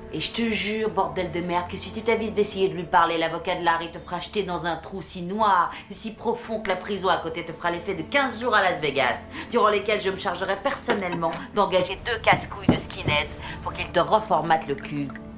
Et je te jure, bordel de merde, que si tu t'avises d'essayer de lui parler, l'avocat de Larry te fera jeter dans un trou si noir et si profond que la prison à côté te fera l'effet de 15 jours à Las Vegas, durant lesquels je me chargerai personnellement d'engager 2 casse-couilles de skinheads pour qu'ils te reformatent le cul.